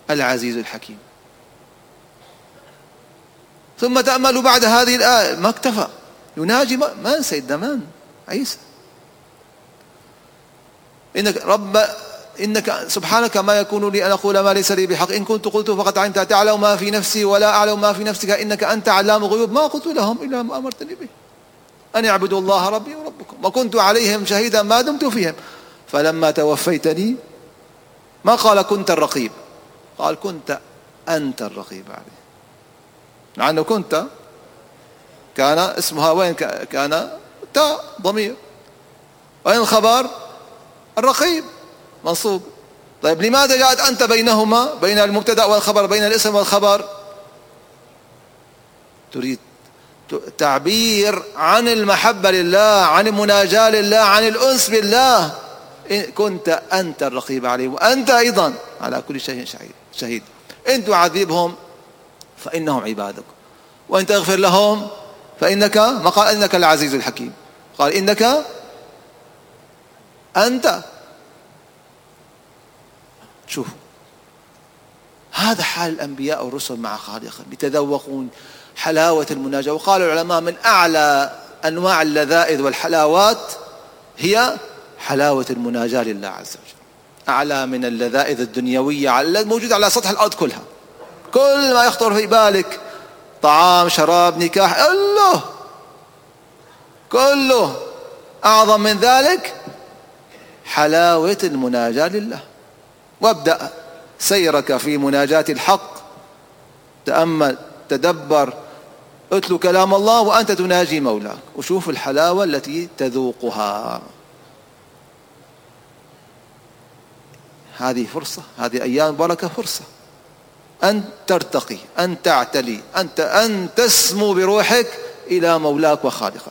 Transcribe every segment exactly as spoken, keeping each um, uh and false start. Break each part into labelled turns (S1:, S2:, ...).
S1: العزيز الحكيم. ثم تأملوا بعد هذه الآية ما اكتفى، يناجي من؟ سيدنا من؟ عيسى. إنك رب إنك سبحانك ما يكون لي أن أقول ما ليس لي بحق، إن كنت قلته فقد علمت، تعلم ما في نفسي ولا أعلم ما في نفسك إنك أنت علام الغيوب، ما قلت لهم إلا ما أمرتني به أن يعبدوا الله ربي وربكم وكنت عليهم شهيدا ما دمت فيهم فلما توفيتني. ما قال كنت الرقيب، قال كنت أنت الرقيب عليه، مع أنه كنت كان اسمها وين؟ كان تاء ضمير، وين الخبر؟ الرقيب منصوب. طيب لماذا جاءت أنت بينهما، بين المبتدأ والخبر، بين الاسم والخبر؟ تريد تعبير عن المحبة لله، عن المناجاة لله، عن الأنس بالله. كنت أنت الرقيب عليه وأنت أيضا على كل شيء شهيد. إن تعذبهم فإنهم عبادك وإن تغفر لهم فإنك، ما قال إنك العزيز الحكيم، قال إنك أنت. شوفوا هذا حال الأنبياء والرسل مع خالقهم، يتذوقون حلاوة المناجاة. وقال العلماء من أعلى أنواع اللذائذ والحلاوات هي حلاوة المناجاة لله عز وجل، أعلى من اللذائذ الدنيوية الموجودة على سطح الأرض كلها. كل ما يخطر في بالك، طعام شراب نكاح، كله كله أعظم من ذلك حلاوة المناجاة لله. وابدأ سيرك في مناجاة الحق، تأمل، تدبر، اتلو كلام الله وأنت تناجي مولاك، وشوف الحلاوة التي تذوقها. هذه فرصة، هذه أيام بركة، فرصة أن ترتقي، أن تعتلي، أنت أن تسمو بروحك إلى مولاك وخالقك.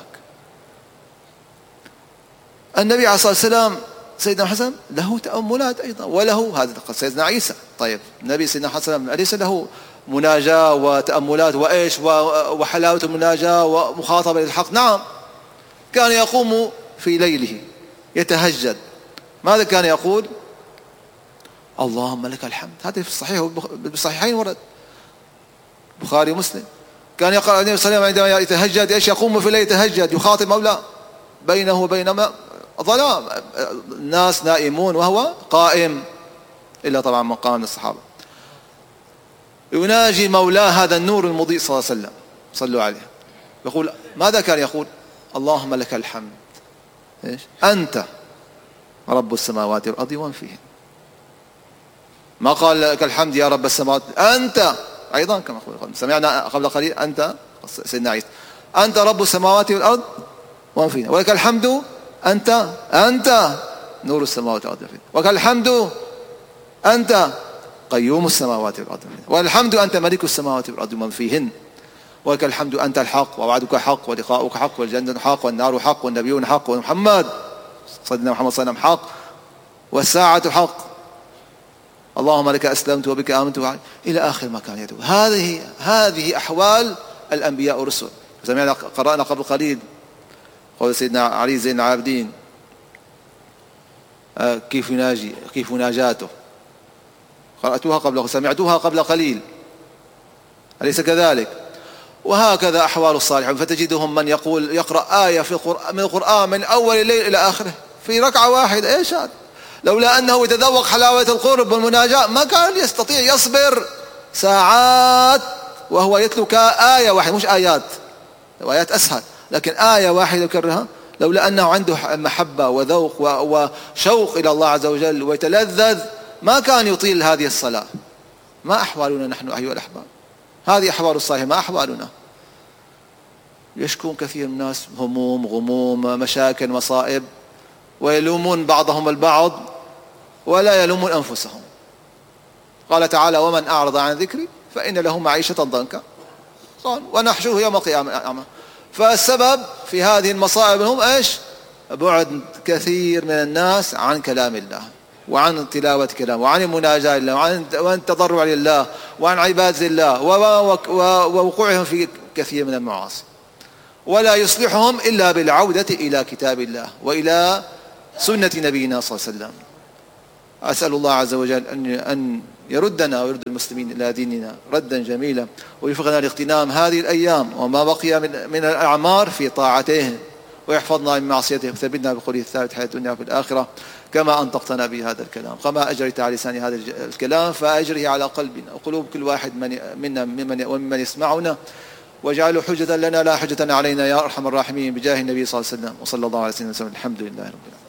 S1: النبي عليه الصلاة والسلام سيدنا حسن له تأملات أيضا، وله هذا سيدنا عيسى. طيب النبي سيدنا حسن أليس له مناجاة وتأملات وإيش وحلاوة المناجاة ومخاطبة للحق؟ نعم، كان يقوم في ليله يتهجد. ماذا كان يقول؟ اللهم لك الحمد. هذا في الصحيح، بالصحيحين ورد، البخاري ومسلم. كان يقرأ النبي صلى الله عليه وسلم عندما يتهجد ايش؟ يقوم في الليل يتهجد، يخاطب مولاه، بينه وبين ما ظلام، الناس نائمون وهو قائم، إلا طبعا من قام من الصحابة، يناجي مولاه، هذا النور المضيء صلى الله عليه وسلم، صلوا عليه. يقول ماذا كان يقول؟ اللهم لك الحمد، إيش؟ أنت رب السماوات والأرض ومن فيهن. ما قال لك الحمد يا رب السماوات، أنت أيضا كما سمعنا قبل قليل، أنت سيدنا عيسى، أنت رب السماوات والأرض ومن فيهن، ولك الحمد أنت أنت نور السماوات والأرض، ولك الحمد أنت قيوم السماوات والأرض، والحمد أنت ملك السماوات والأرض ومن فيهن، ولك الحمد أنت الحق ووعدك حق ولقاؤك حق والجنة حق والنار حق والنبيون حق ومحمد صدنا محمد صلى الله عليه وسلم حق والساعة حق، اللهم لك أسلمت وبك آمنت إلى آخر ما كان يدعو. هذه هذه أحوال الأنبياء والرسل. سمعنا قرأنا قبل قليل قول سيدنا علي زين العابدين كيف يناجي، كيف مناجاته، قرأتوها قبل، سمعتوها قبل قليل، أليس كذلك؟ وهكذا أحوال الصالحين، فتجدهم من يقول يقرأ آية في القرآن من القرآن من أول الليل إلى آخره في ركعة واحدة. إيش هذا؟ لولا أنه يتذوق حلاوة القرب والمناجاة ما كان يستطيع يصبر ساعات وهو يتلو آية واحدة، مش آيات، آيات أسهل، لكن آية واحدة يكررها. لولا أنه عنده محبة وذوق وشوق إلى الله عز وجل ويتلذذ ما كان يطيل هذه الصلاة. ما أحوالنا نحن أيها الأحباب؟ هذه أحوال الصالحين، ما أحوالنا؟ يشكون كثير من الناس هموم، غموم، مشاكل، مصائب، ويلومون بعضهم البعض ولا يلومون أنفسهم. قال تعالى ومن أعرض عن ذكري فإن له معيشة ضنكا، قال ونحشره يوم القيامة أعمى. فالسبب في هذه المصائب هم إيش؟ بعد كثير من الناس عن كلام الله وعن تلاوة كلامه وعن المناجاة لله وعن التضرع لله وعن عبادة الله ووقوعهم في كثير من المعاصي، ولا يصلحهم إلا بالعودة إلى كتاب الله وإلى سنة نبينا صلى الله عليه وسلم. أسأل الله عز وجل أن يردنا ويرد المسلمين إلى ديننا ردا جميلا، ويوفقنا لاغتنام هذه الأيام وما بقي من, من الأعمار في طاعته، ويحفظنا من معصيته، وثبتنا بقوله الثابت حياة الدنيا وفي الآخرة، كما أنطقتنا بهذا الكلام، كما أجريت على لسان هذا الكلام فأجره على قلبنا وقلوب كل واحد من منا ممن ومن يسمعنا، واجعله حجة لنا لا حجة علينا يا أرحم الراحمين، بجاه النبي صلى الله عليه وسلم. وصلى الله على سيدنا محمد. الحمد لله رب العالمين.